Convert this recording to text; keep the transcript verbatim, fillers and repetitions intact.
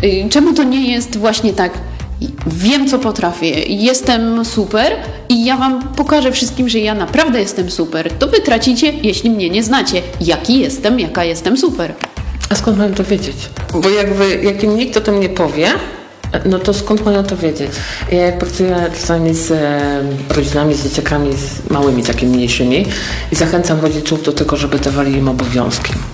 Czemu to nie jest właśnie tak, wiem co potrafię, jestem super i ja wam pokażę wszystkim, że ja naprawdę jestem super. To wy tracicie, jeśli mnie nie znacie. Jaki jestem, jaka jestem super. A skąd mają to wiedzieć? Bo jakby, jak im nikt o tym nie powie, no to skąd mają to wiedzieć? Ja jak pracuję czasami z e, rodzinami, z dzieciakami, z małymi takimi mniejszymi i zachęcam rodziców do tego, żeby dawali im obowiązki.